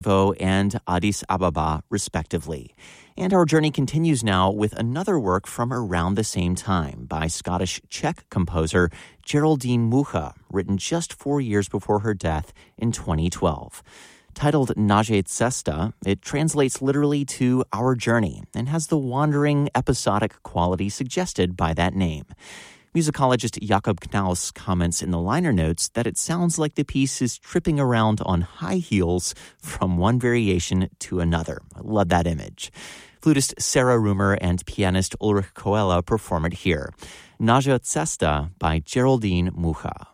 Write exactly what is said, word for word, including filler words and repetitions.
Bamako and Addis Ababa, respectively. And our journey continues now with another work from around the same time by Scottish-Czech composer Geraldine Mucha, written just four years before her death in twenty twelve. Titled Naše cesta, it translates literally to Our Journey and has the wandering, episodic quality suggested by that name. Musicologist Jakob Knaus comments in the liner notes that it sounds like the piece is tripping around on high heels from one variation to another. I love that image. Flutist Sarah Rumer and pianist Ulrich Koella perform it here. Naše cesta by Geraldine Mucha.